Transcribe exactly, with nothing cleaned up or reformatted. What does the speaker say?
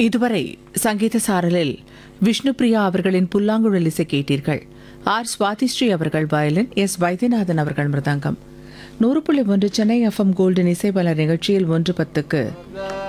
இதுவரை சங்கீத சாரலில் விஷ்ணுபிரியா அவர்களின் புல்லாங்குழல் இசை கேட்டீர்கள். ஆர் சுவாதிஸ்ரீ அவர்கள் வயலின், எஸ் வைத்தியநாதன் அவர்கள் மிருதங்கம். நூறு புள்ளி ஒன்று சென்னை எஃப்எம் கோல்டன் இசைபலர் நிகழ்ச்சியில் ஒன்று பத்துக்கு